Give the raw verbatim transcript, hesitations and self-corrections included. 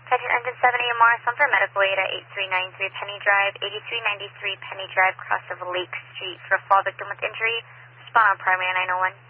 Titan Engine seven A M R, some for medical aid at eighty-three ninety-three Penny Drive, eighty-three ninety-three Penny Drive, cross of Lake Street for a fall victim with injury. Respond on primary nine oh one.